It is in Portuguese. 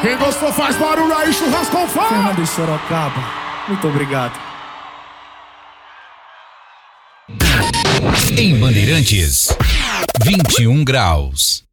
Quem gostou faz barulho aí, churrasco com fogo. Fernando de Sorocaba, muito obrigado. Em Bandeirantes, 21 graus.